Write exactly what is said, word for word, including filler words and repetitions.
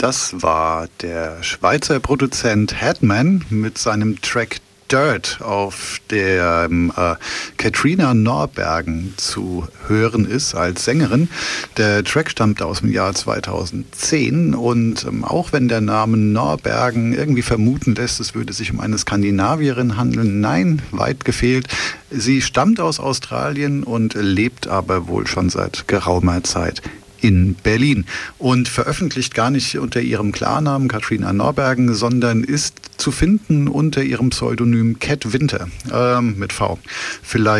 Das war der Schweizer Produzent Headman mit seinem Track Dirt, auf dem äh, Katrina Norbergen zu hören ist als Sängerin. Der Track stammt aus dem Jahr zweitausendzehn und ähm, auch wenn der Name Norbergen irgendwie vermuten lässt, es würde sich um eine Skandinavierin handeln, nein, weit gefehlt. Sie stammt aus Australien und lebt aber wohl schon seit geraumer Zeit in Berlin und veröffentlicht gar nicht unter ihrem Klarnamen Katrina Norbergen, sondern ist zu finden unter ihrem Pseudonym Cat Winter, ähm, mit V. Vielleicht